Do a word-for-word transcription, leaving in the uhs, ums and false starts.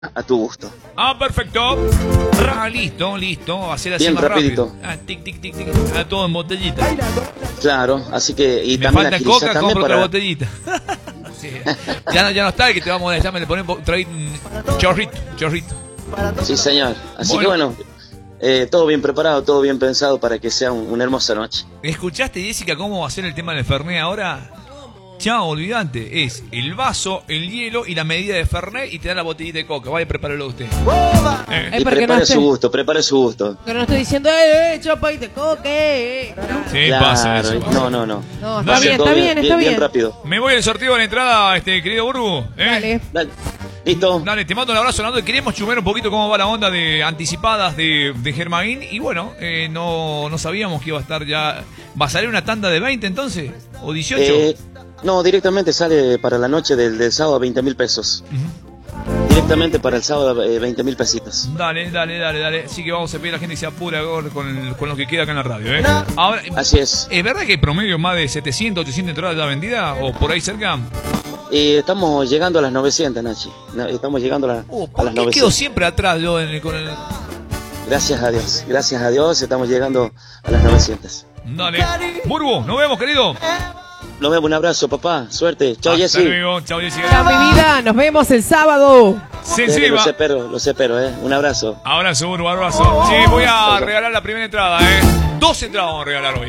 a tu gusto. Ah, perfecto. Ah, listo, listo. Hacer así Bien más rapidito. rápido. Ah, tic, tic, tic, tic. Ah, todo en botellita. Claro, así que... Y Me también falta agilizás coca, también compro para... otra botellita. Sí. Ya, no, ya no está el que te va a molestar, me le ponen un traguito, un chorrito, chorrito. Sí, señor. Así Bueno. que bueno, eh, todo bien preparado, todo bien pensado para que sea un- una hermosa noche. ¿Escuchaste, Jessica, cómo va a ser el tema del Fernet ahora? Chao, olvidante. Es el vaso, el hielo y la medida de Fernet y te dan la botellita de coca. Vaya, prepáralo usted. Eh. Eh, Y para que no prepare esté- su gusto, prepare su gusto. Que no estoy diciendo, eh, eh, chapa y te coque. eh. Sí, Claro, pasa eso. pasa. no, no, no. No, está Dale, bien, Todo está bien, está bien. bien rápido. Me voy al sorteo de la entrada, este querido Burbu. ¿eh? Dale. Dale. ¿Listo? Dale, te mando un abrazo, Nando, y queremos chumar un poquito cómo va la onda de anticipadas de, de Germain. Y bueno, eh, no, no sabíamos que iba a estar ya... ¿Va a salir una tanda de veinte entonces? ¿O dieciocho? Eh, no, directamente sale para la noche del, del sábado veinte mil pesos. Ujú. Directamente para el sábado eh, veinte mil pesitos. Dale, dale, dale, dale. Así que vamos a pedir a la gente que se apure ahora con, el- con lo que queda acá en la radio. ¿eh? Ahora, Así es. ¿es verdad que hay promedio más de setecientas, ochocientas entradas ya vendidas? ¿O por ahí cerca? Y estamos llegando a las novecientas, Nachi. No, Estamos llegando a, la- Oh, a ¿por las qué quedo novecientas. siempre atrás yo en el- con el... Gracias a Dios. Gracias a Dios estamos llegando a las novecientas. Dale. Burbu, nos vemos, querido. Nos vemos, un abrazo, papá. Suerte. Chao, Hasta Jessy. luego. Chao, Jessica. Chao, mi vida. Nos vemos el sábado. Sí, Dale, sí, los va. espero, los espero, eh. Un abrazo. Abrazo, Burbu, abrazo. Sí, voy a regalar la primera entrada, ¿eh? Dos entradas vamos a regalar hoy, ¿eh?